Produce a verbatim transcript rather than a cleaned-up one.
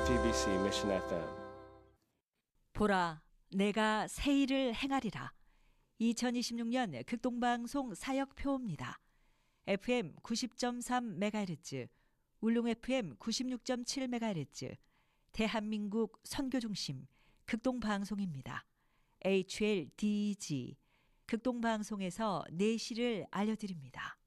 디비씨 Mission 에프엠. 보라, 내가 새 일을 행하리라. 이천이십육 년 극동방송 사역표입니다. 에프엠 구십 점 삼 메가헤르츠, 울릉 에프엠 구십육 점 칠 메가헤르츠, 대한민국 선교중심 극동방송입니다. 에이치엘디지 극동방송에서 내시를 알려드립니다.